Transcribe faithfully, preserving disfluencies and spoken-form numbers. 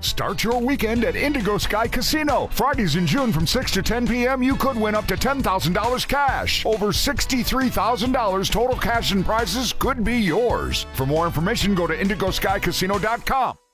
Start your weekend at Indigo Sky Casino. Fridays in June from six to ten p.m. you could win up to ten thousand dollars cash. Over sixty-three thousand dollars total cash and prizes could be yours. For more information, go to indigo sky casino dot com.